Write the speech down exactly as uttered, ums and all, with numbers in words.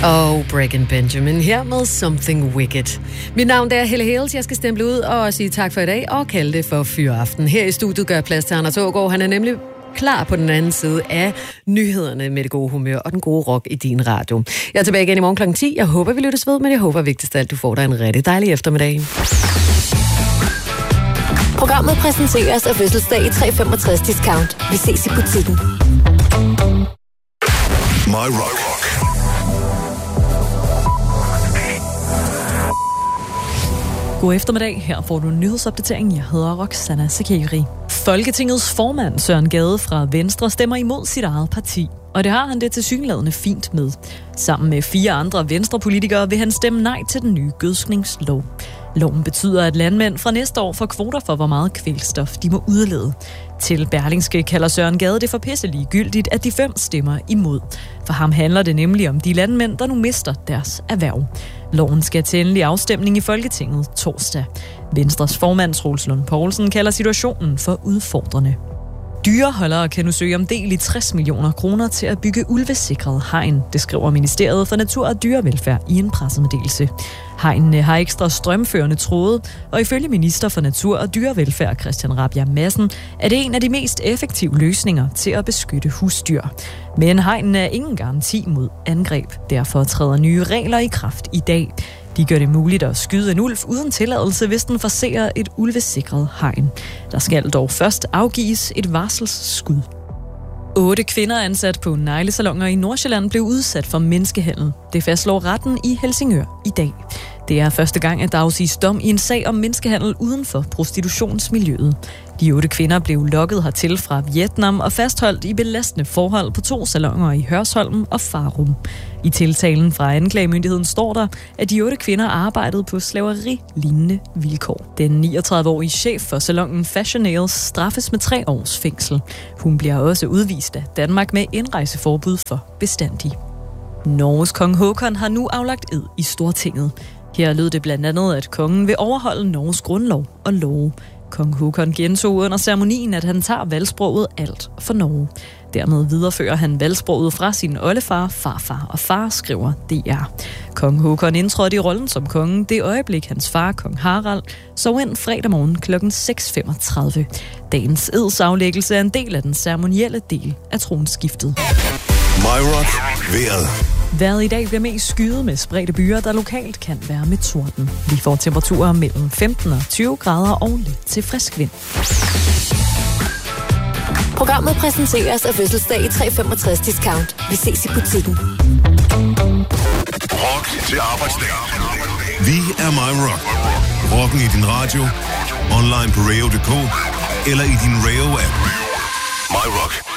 Og Breaking Benjamin her med Something Wicked. Mit navn er Helle Hales. Jeg skal stemple ud og sige tak for i dag og kalde det for Fyraften. Her i studiet gør plads til Anders Aagaard. Han er nemlig klar på den anden side af nyhederne med det gode humør og den gode rock i din radio. Jeg er tilbage igen i morgen klokken ti. Jeg håber, vi lyttes ved, men jeg håber vigtigst af alt, du får dig en rigtig dejlig eftermiddag. Programmet præsenteres af fødselsdag i tre femogtres discount. Vi ses i butikken. My Rock. God eftermiddag. Her får du en nyhedsopdatering. Jeg hedder Roxana Sakiri. Folketingets formand Søren Gade fra Venstre stemmer imod sit eget parti. Og det har han det tilsyneladende fint med. Sammen med fire andre venstrepolitikere vil han stemme nej til den nye gødskningslov. Loven betyder, at landmænd fra næste år får kvoter for, hvor meget kvælstof de må udlede. Til Berlingske kalder Søren Gade det for pisselig gyldigt, at de fem stemmer imod. For ham handler det nemlig om de landmænd, der nu mister deres erhverv. Loven skal til endelig afstemning i Folketinget torsdag. Venstres formand Troels Lund Poulsen kalder situationen for udfordrende. Dyreholdere kan nu søge om del i tres millioner kroner til at bygge ulvesikret hegn, det skriver Ministeriet for Natur og Dyrevelfærd i en pressemeddelelse. Hegnene har ekstra strømførende tråde, og ifølge minister for Natur og Dyrevelfærd Christian Rabjerg Madsen er det en af de mest effektive løsninger til at beskytte husdyr. Men hegnene er ingen garanti mod angreb, derfor træder nye regler i kraft i dag. De gør det muligt at skyde en ulv uden tilladelse, hvis den forcerer et ulvesikret hegn. Der skal dog først afgives et varselsskud. Otte kvinder ansat på neglesaloner i Nordsjælland blev udsat for menneskehandel. Det fastslår retten i Helsingør i dag. Det er første gang, at der afsiges dom i en sag om menneskehandel uden for prostitutionsmiljøet. De otte kvinder blev lokket hertil fra Vietnam og fastholdt i belastende forhold på to saloner i Hørsholm og Farum. I tiltalen fra anklagemyndigheden står der, at de otte kvinder arbejdede på slaveri-lignende vilkår. Den niogtredive-årige chef for salonen Fashion Nails straffes med tre års fængsel. Hun bliver også udvist af Danmark med indrejseforbud for bestandig. Norges kong Håkon har nu aflagt ed i Stortinget. Her lød det blandt andet, at kongen vil overholde Norges grundlov og love. Kong Håkon gentog under ceremonien, at han tager valgsproget alt for Norge. Dermed viderefører han valgsproget fra sin oldefar, farfar og far, skriver D R. Kong Håkon indtrådte i rollen som konge det øjeblik, hans far, kong Harald, sov ind fredag morgen klokken seks femogtredive. Dagens edsaflæggelse er en del af den ceremonielle del af tronskiftet. My Rock. Vejret. Vejret i dag bliver mest skyet med spredte byer, der lokalt kan være med torden. Vi får temperaturer mellem femten og tyve grader og lidt til frisk vind. Programmet præsenteres af fødselsdag i tre femogtres discount. Vi ses i butikken. Rock til arbejdsdag. Vi er My Rock. Rocken i din radio, online på radio punktum d k eller i din Radio-app. My Rock.